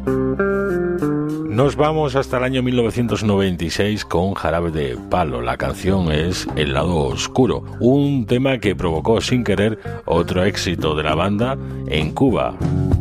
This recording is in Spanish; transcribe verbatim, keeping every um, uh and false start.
Nos vamos hasta el año mil novecientos noventa y seis con Jarabe de Palo. La canción es El lado oscuro, un tema que provocó sin querer otro éxito de la banda en Cuba.